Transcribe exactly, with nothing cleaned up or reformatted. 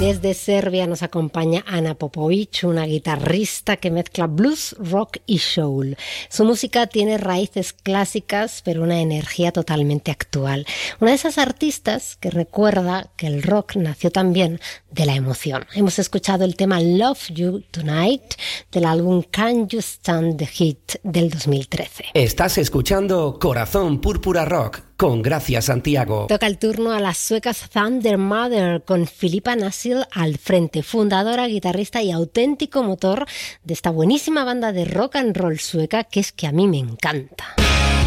Desde Serbia nos acompaña Ana Popovic, una guitarrista que mezcla blues, rock y soul. Su música tiene raíces clásicas, pero una energía totalmente actual. Una de esas artistas que recuerda que el rock nació también de la emoción. Hemos escuchado el tema Love You Tonight del álbum Can You Stand the Heat del dos mil trece. Estás escuchando Corazón Púrpura Rock con Gracia Santiago. Toca el turno a las suecas Thunder Mother con Filippa Nasil al frente, fundadora, guitarrista y auténtico motor de esta buenísima banda de rock and roll sueca que es que a mí me encanta.